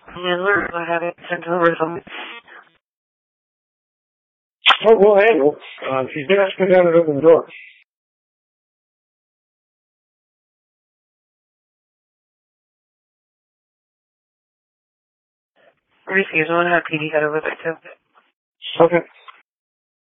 And learn how to have it sent over to them. Oh, we'll handle it. She's going to have to come down and open the door. Excuse me, I want to have PD head over there too. Okay.